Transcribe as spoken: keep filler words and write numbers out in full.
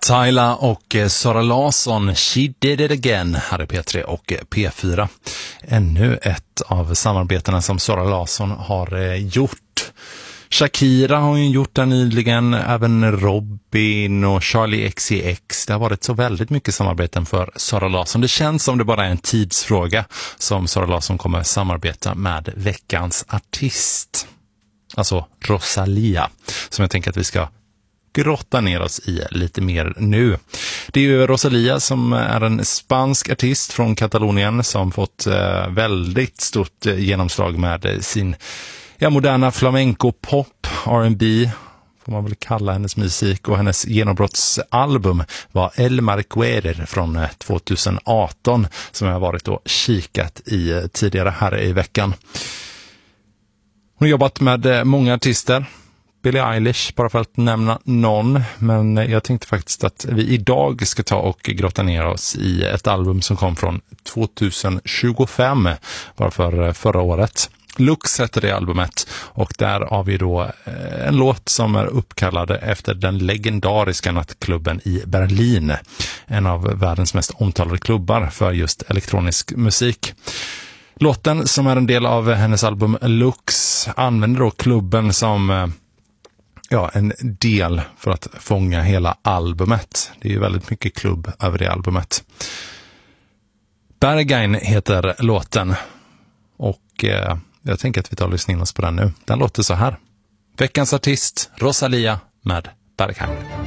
Tyla och Sara Larsson, She Did It Again, här är P tre och P fyra. Ännu ett av samarbetena som Sara Larsson har gjort. Shakira har ju gjort det nyligen, även Robin och Charlie X C X. Det har varit så väldigt mycket samarbeten för Sara Larsson. Det känns som det bara är en tidsfråga som Sara Larsson kommer samarbeta med veckans artist. Alltså Rosalía, som jag tänker att vi ska grotta ner oss i lite mer nu. Det är ju Rosalía som är en spansk artist från Katalonien som fått eh, väldigt stort eh, genomslag med sin ja, moderna flamenco-pop, R and B får man väl kalla hennes musik, och hennes genombrottsalbum var El Marquerer från eh, tjugoarton som jag har varit och kikat i eh, tidigare här i veckan. Hon har jobbat med eh, många artister. Billie Eilish, bara för att nämna någon, men jag tänkte faktiskt att vi idag ska ta och grotta ner oss i ett album som kom från tjugotjugofem, bara för förra året. Lux heter det albumet, och där har vi då en låt som är uppkallad efter den legendariska nattklubben i Berlin, en av världens mest omtalade klubbar för just elektronisk musik. Låten, som är en del av hennes album Lux, använder då klubben som ja, en del för att fånga hela albumet. Det är ju väldigt mycket klubb över det albumet. Berghain heter låten, och eh, jag tänker att vi tar och lyssnar in oss på den nu. Den låter så här. Veckans artist, Rosalía med Berghain.